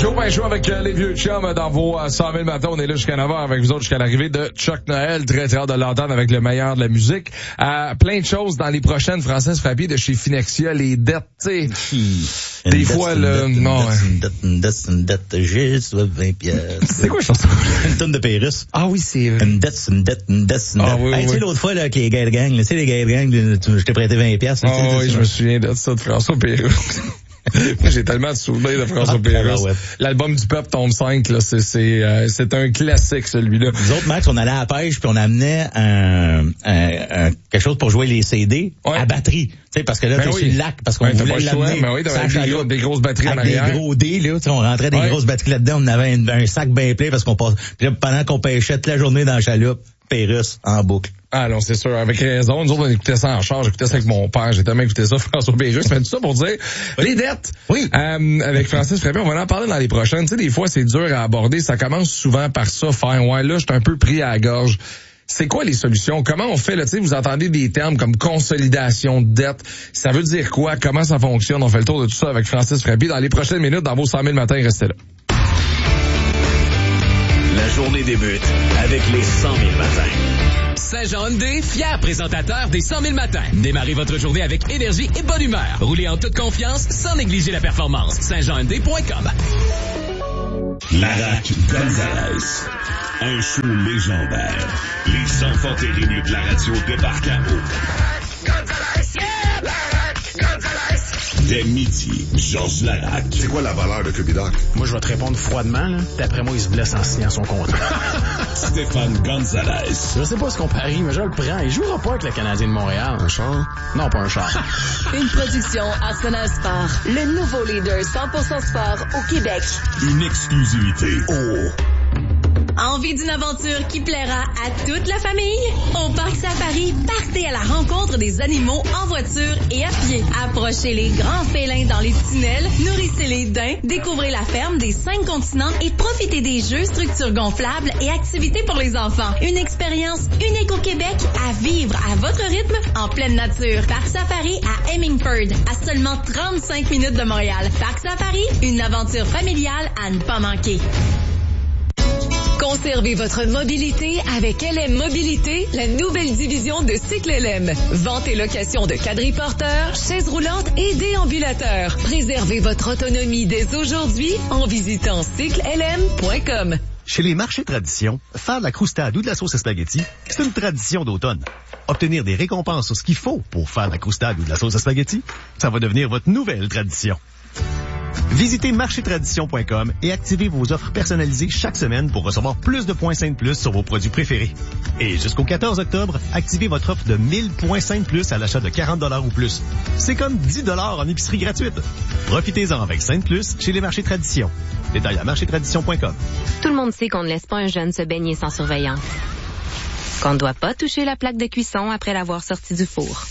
Joe Pinchot avec les vieux chums dans vos 100 000 matins. On est là jusqu'à 9h avec vous autres jusqu'à l'arrivée de Chuck Noël. Très hâte de l'entendre avec le meilleur de la musique. Plein de choses dans les prochaines. Francis Frappier de chez Finexia. Les dettes, tu sais. Des fois, là, non. Une dette, j'ai soit 20 pièces. C'est quoi, je pense? Une tonne de Pérus. Ah oui, c'est... Une dette. Ah oui, hey, tu sais, l'autre fois, là, avec les gars de gang, tu sais, les gars de gang, je t'ai prêté 20 pièces. Oui, je me souviens de ça, de François Pérus. Moi, j'ai tellement de souvenirs de François Pérus. Ouais. L'album du Peuple, tome 5, là, c'est un classique, celui-là. Nous autres, Max, on allait à la pêche, puis on amenait quelque chose pour jouer les CD à batterie. Tu sais, parce que là, t'es sur le lac, parce qu'on voulait l'amener. Mais oui, t'avais des grosses batteries en arrière. Des gros dés, là, on rentrait des grosses batteries là-dedans, on avait un sac bien plein, parce qu'on passe, puis là, pendant qu'on pêchait toute la journée dans la chaloupe, Pérus en boucle. Ah non, c'est sûr, avec raison. Nous autres, on écoutait ça en charge, j'écoutais ça avec mon père, j'ai tellement écouté ça, François Pérus, mais tout ça pour dire, les dettes. Oui. Avec Francis Frappier, on va en parler dans les prochaines. Tu sais, des fois, c'est dur à aborder, ça commence souvent par ça, faire, ouais, là, je suis un peu pris à la gorge. C'est quoi les solutions? Comment on fait, là, tu sais, vous entendez des termes comme consolidation de dette. Ça veut dire quoi? Comment ça fonctionne? On fait le tour de tout ça avec Francis Frappier dans les prochaines minutes dans vos 100 000 matins. Restez là. La journée débute avec les 100 000 matins. Saint-Jean Hyundai, fier présentateur des 100 000 matins. Démarrez votre journée avec énergie et bonne humeur. Roulez en toute confiance sans négliger la performance. saintjeanhyundai.com. Larac Gonzalez. Un show légendaire. Les enfants terribles de la radio débarquent à eau. Dès midi, Georges Larac. C'est quoi la valeur de Cubidoc? Moi, je vais te répondre froidement, là. D'après moi, il se blesse en signant son contrat. Stéphane Gonzalez. Je sais pas ce qu'on parie, mais je le prends. Il jouera pas avec le Canadien de Montréal. Un char? Non, pas un char. Une production Arsenal Sport. Le nouveau leader 100% sport au Québec. Une exclusivité. Envie d'une aventure qui plaira à toute la famille? Au Parc Safari, partez à la rencontre des animaux en voiture et à pied. Approchez les grands félins dans les tunnels, nourrissez les daims, découvrez la ferme des 5 continents et profitez des jeux, structures gonflables et activités pour les enfants. Une expérience unique au Québec à vivre à votre rythme en pleine nature. Parc Safari à Hemingford, à seulement 35 minutes de Montréal. Parc Safari, une aventure familiale à ne pas manquer. Conservez votre mobilité avec LM Mobilité, la nouvelle division de Cycle LM. Vente et location de quadriporteurs, chaises roulantes et déambulateurs. Préservez votre autonomie dès aujourd'hui en visitant cyclelm.com. Chez les marchés tradition, faire de la croustade ou de la sauce à spaghetti, c'est une tradition d'automne. Obtenir des récompenses sur ce qu'il faut pour faire de la croustade ou de la sauce à spaghetti, ça va devenir votre nouvelle tradition. Visitez marchétradition.com et activez vos offres personnalisées chaque semaine pour recevoir plus de points Sainte Plus sur vos produits préférés. Et jusqu'au 14 octobre, activez votre offre de 1000 points Sainte Plus à l'achat de 40 $ ou plus. C'est comme 10 $ en épicerie gratuite. Profitez-en avec Sainte Plus chez les marchés Tradition. Détails à marchétradition.com. Tout le monde sait qu'on ne laisse pas un jeune se baigner sans surveillance. Qu'on ne doit pas toucher la plaque de cuisson après l'avoir sortie du four.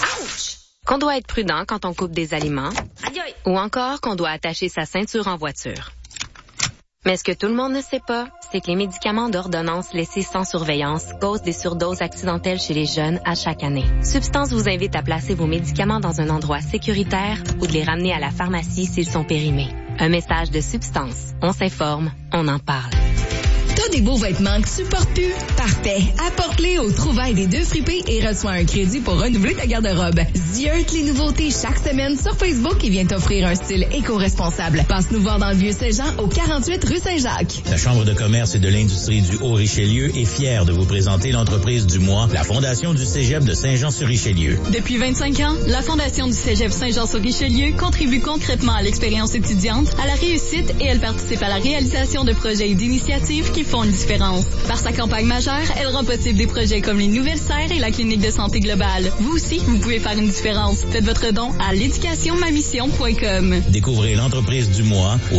Qu'on doit être prudent quand on coupe des aliments. Ou encore qu'on doit attacher sa ceinture en voiture. Mais ce que tout le monde ne sait pas, c'est que les médicaments d'ordonnance laissés sans surveillance causent des surdoses accidentelles chez les jeunes à chaque année. Substance vous invite à placer vos médicaments dans un endroit sécuritaire ou de les ramener à la pharmacie s'ils sont périmés. Un message de Substance. On s'informe, on en parle. T'as des beaux vêtements que tu portes plus? Parfait. Apporte-les aux trouvailles des Deux Fripés et reçois un crédit pour renouveler ta garde-robe. Zieurt les nouveautés chaque semaine sur Facebook et vient t'offrir un style éco-responsable. Passe nous voir dans le Vieux-Saint-Jean au 48 rue Saint-Jacques. La Chambre de commerce et de l'industrie du Haut-Richelieu est fière de vous présenter l'entreprise du mois, la Fondation du Cégep de Saint-Jean-sur-Richelieu. Depuis 25 ans, la Fondation du Cégep Saint-Jean-sur-Richelieu contribue concrètement à l'expérience étudiante, à la réussite et elle participe à la réalisation de projets et d'initiatives qui font une différence. Par sa campagne majeure, elle rend possible des projets comme les nouvelles serres et la clinique de santé globale. Vous aussi, vous pouvez faire une différence. Faites votre don à l'éducationmamission.com. Découvrez l'entreprise du mois au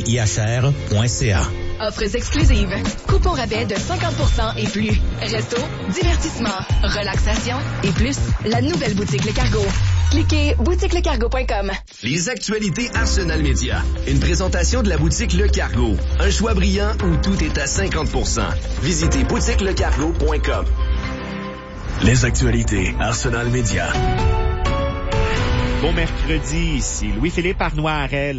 ccihr.ca. Offres exclusives. Coupons rabais de 50% et plus. Resto, divertissement, relaxation et plus. La nouvelle boutique Le Cargo. Cliquez boutiquelecargo.com. Les actualités Arsenal Média. Une présentation de la boutique Le Cargo. Un choix brillant où tout est à 50%. Visitez boutiquelecargo.com. Les actualités Arsenal Média. Bon mercredi, ici Louis-Philippe Arnois-Harel.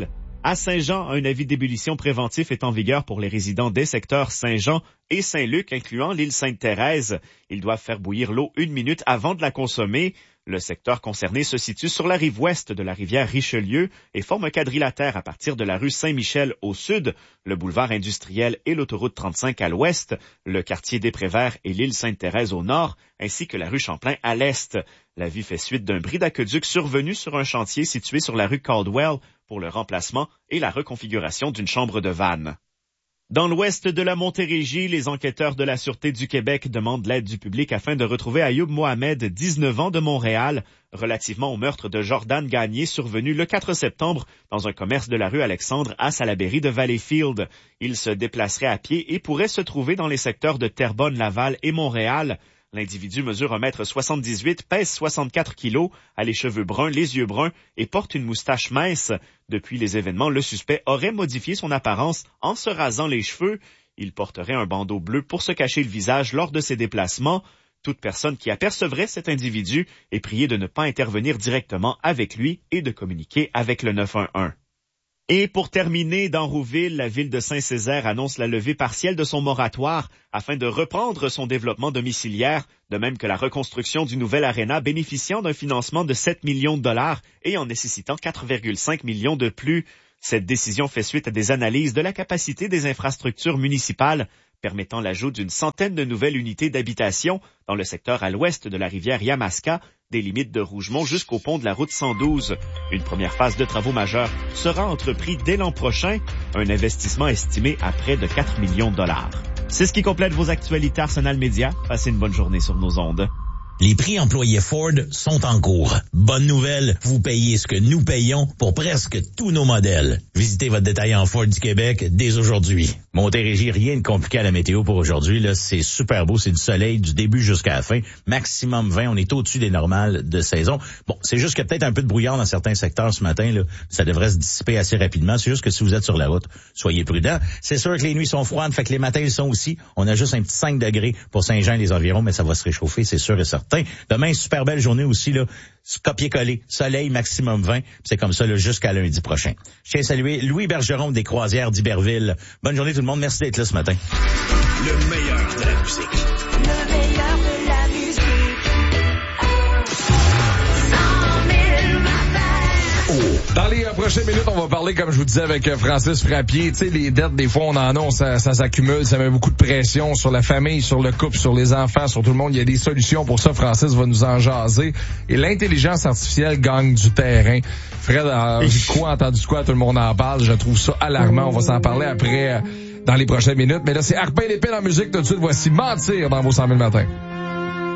À Saint-Jean, un avis d'ébullition préventif est en vigueur pour les résidents des secteurs Saint-Jean et Saint-Luc, incluant l'île Sainte-Thérèse. Ils doivent faire bouillir l'eau 1 minute avant de la consommer. Le secteur concerné se situe sur la rive ouest de la rivière Richelieu et forme un quadrilatère à partir de la rue Saint-Michel au sud, le boulevard industriel et l'autoroute 35 à l'ouest, le quartier des Préverts et l'île Sainte-Thérèse au nord, ainsi que la rue Champlain à l'est. L'avis fait suite d'un bris d'aqueduc survenu sur un chantier situé sur la rue Caldwell pour le remplacement et la reconfiguration d'une chambre de vannes. Dans l'ouest de la Montérégie, les enquêteurs de la Sûreté du Québec demandent l'aide du public afin de retrouver Ayoub Mohamed, 19 ans, de Montréal, relativement au meurtre de Jordan Gagné survenu le 4 septembre dans un commerce de la rue Alexandre à Salaberry de Valleyfield. Il se déplacerait à pied et pourrait se trouver dans les secteurs de Terrebonne, Laval et Montréal. L'individu mesure 1,78 m, pèse 64 kilos, a les cheveux bruns, les yeux bruns et porte une moustache mince. Depuis les événements, le suspect aurait modifié son apparence en se rasant les cheveux. Il porterait un bandeau bleu pour se cacher le visage lors de ses déplacements. Toute personne qui apercevrait cet individu est priée de ne pas intervenir directement avec lui et de communiquer avec le 911. Et pour terminer, dans Rouville, la ville de Saint-Césaire annonce la levée partielle de son moratoire afin de reprendre son développement domiciliaire, de même que la reconstruction du nouvel aréna bénéficiant d'un financement de 7 millions de dollars et en nécessitant 4,5 millions de plus. Cette décision fait suite à des analyses de la capacité des infrastructures municipales, permettant l'ajout d'une centaine de nouvelles unités d'habitation dans le secteur à l'ouest de la rivière Yamaska, des limites de Rougemont jusqu'au pont de la route 112. Une première phase de travaux majeurs sera entreprise dès l'an prochain, un investissement estimé à près de 4 millions de dollars. C'est ce qui complète vos actualités Arsenal Média. Passez une bonne journée sur nos ondes. Les prix employés Ford sont en cours. Bonne nouvelle, vous payez ce que nous payons pour presque tous nos modèles. Visitez votre détaillant Ford du Québec dès aujourd'hui. Montérégie, rien de compliqué à la météo pour aujourd'hui. Là, c'est super beau, c'est du soleil du début jusqu'à la fin. Maximum 20, on est au-dessus des normales de saison. Bon, c'est juste que peut-être un peu de brouillard dans certains secteurs ce matin. Là, ça devrait se dissiper assez rapidement. C'est juste que si vous êtes sur la route, soyez prudents. C'est sûr que les nuits sont froides, fait que les matins ils sont aussi. On a juste un petit 5 degrés pour Saint-Jean et les environs, mais ça va se réchauffer, c'est sûr et certain. Demain, super belle journée aussi, là. Copier-coller. Soleil, maximum 20. C'est comme ça, là, jusqu'à lundi prochain. Je tiens à saluer Louis Bergeron des Croisières d'Iberville. Bonne journée tout le monde. Merci d'être là ce matin. Le meilleur de la musique. Le meilleur de la musique. Dans les prochaines minutes, on va parler, comme je vous disais, avec Francis Frappier. Tu sais, les dettes, des fois, on en a, ça s'accumule, ça met beaucoup de pression sur la famille, sur le couple, sur les enfants, sur tout le monde. Il y a des solutions pour ça. Francis va nous en jaser. Et l'intelligence artificielle gagne du terrain. Fred a vu quoi, entendu quoi, tout le monde en parle. Je trouve ça alarmant. On va s'en parler après, dans les prochaines minutes. Mais là, c'est Arpin Lépine en musique. Tout de suite, voici Mentir dans vos 100 000 matins.